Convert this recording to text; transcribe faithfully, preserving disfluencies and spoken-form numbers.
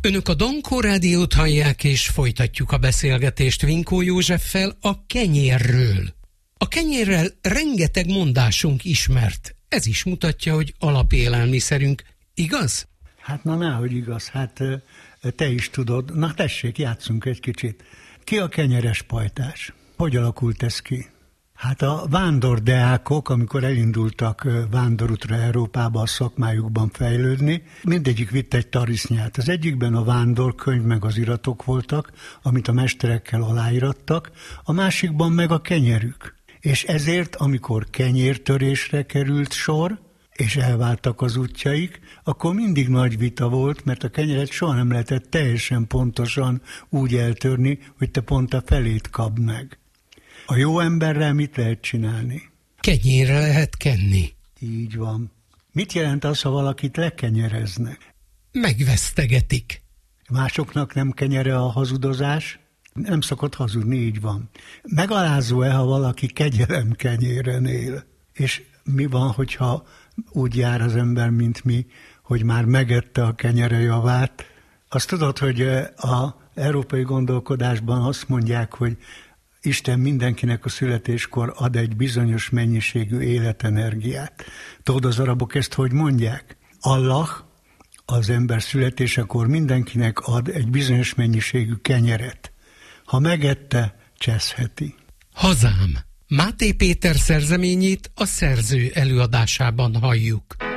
Önök a Dankó Rádiót hallják, és folytatjuk a beszélgetést Vinkó Józseffel a kenyérről. A kenyérrel rengeteg mondásunk ismert. Ez is mutatja, hogy alapélelmiszerünk, igaz? Hát na, náhogy igaz, hát te is tudod. Na tessék, játszunk egy kicsit. Ki a kenyeres pajtás? Hogy alakult ez ki? Hát a vándordeákok, amikor elindultak vándorútra Európába a szakmájukban fejlődni, mindegyik vitt egy tarisznyát. Az egyikben a vándorkönyv meg az iratok voltak, amit a mesterekkel aláírattak, a másikban meg a kenyerük. És ezért, amikor kenyértörésre került sor, és elváltak az útjaik, akkor mindig nagy vita volt, mert a kenyeret soha nem lehetett teljesen pontosan úgy eltörni, hogy te pont a felét kapd meg. A jó emberrel mit lehet csinálni? Kenyérre lehet kenni. Így van. Mit jelent az, ha valakit lekenyereznek? Megvesztegetik. Másoknak nem kenyere a hazudozás? Nem szokott hazudni, így van. Megalázó-e, ha valaki kegyelem kenyéren él? És mi van, hogyha úgy jár az ember, mint mi, hogy már megette a kenyere javát? Azt tudod, hogy az európai gondolkodásban azt mondják, hogy Isten mindenkinek a születéskor ad egy bizonyos mennyiségű életenergiát. Tudod, az arabok ezt hogy mondják? Allah az ember születésekor mindenkinek ad egy bizonyos mennyiségű kenyeret. Ha megette, cseszheti. Hazám. Máté Péter szerzeményét a szerző előadásában halljuk.